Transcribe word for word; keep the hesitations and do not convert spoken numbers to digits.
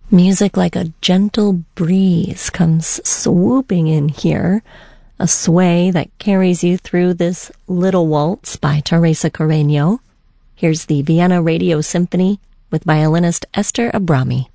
Music like a gentle breeze comes swooping in here, a sway that carries you through this little waltz by Teresa Carreño. Here's the Vienna Radio Symphony with violinist Esther Abrami.